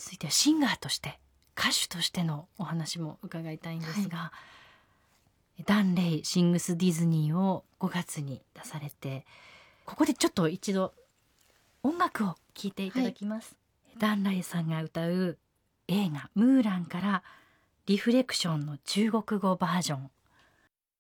続いてはシンガーとして歌手としてのお話も伺いたいんですが、ダン・レイシングス・ディズニーを5月に出されて、ここでちょっと一度音楽を聴いていただきます。ダン・レイさんが歌う映画ムーランからリフレクションの中国語バージョン